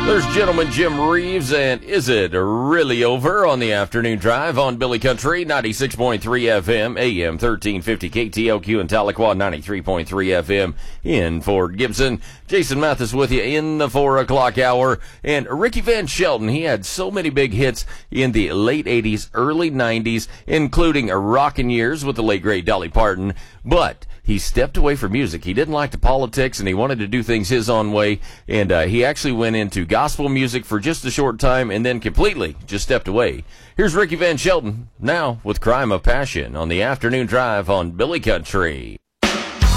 There's Gentleman Jim Reeves, and Is It Really Over on the Afternoon Drive on Billy Country, 96.3 FM, AM 1350 KTLQ in Tahlequah, 93.3 FM in Fort Gibson. Jason Mathis with you in the 4 o'clock hour. And Ricky Van Shelton, he had so many big hits in the late 80s, early 90s, including Rockin' Years with the late great Dolly Parton. But he stepped away from music. He didn't like the politics, and he wanted to do things his own way. And he actually went into gospel music for just a short time and then completely just stepped away. Here's Ricky Van Shelton now with Crime of Passion on the Afternoon Drive on Billy Country.